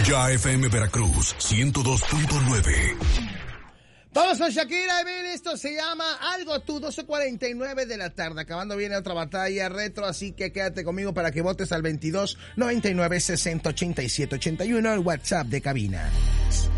Ya FM Veracruz, 102.9. Vamos con Shakira y Bill, esto se llama Algo Tú, 12:49 de la tarde. Acabando viene otra batalla retro, así que quédate conmigo para que votes al 22 99 60 87 81, el WhatsApp de cabina.